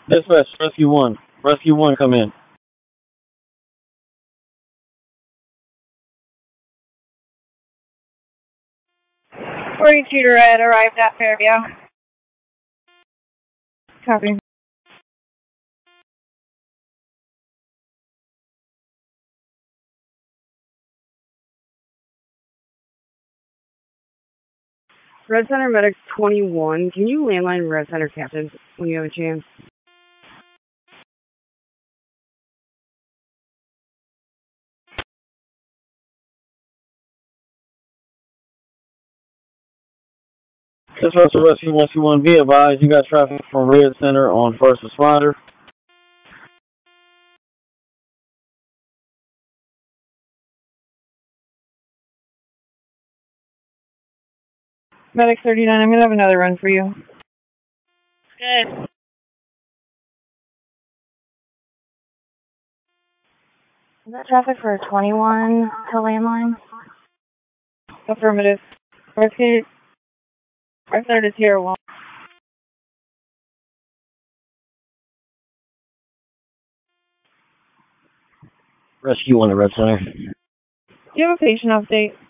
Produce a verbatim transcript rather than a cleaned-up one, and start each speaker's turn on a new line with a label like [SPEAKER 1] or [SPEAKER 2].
[SPEAKER 1] Dispatch, Rescue one. Rescue one, come in.
[SPEAKER 2] forty-two to Red arrived at Fairview. Copy. Red Center Medic twenty-one, can you landline Red Center Captain when you have a chance?
[SPEAKER 1] Dispatch to Rescue one two one, be advised, you got traffic from Red Center on First Responder.
[SPEAKER 2] Medic thirty-nine, I'm going to have another run for you. Good. Is that traffic for twenty-one to landline? Affirmative. Rescue. Our third is here. One.
[SPEAKER 1] Rescue one to Red Center.
[SPEAKER 2] Do you have a patient update?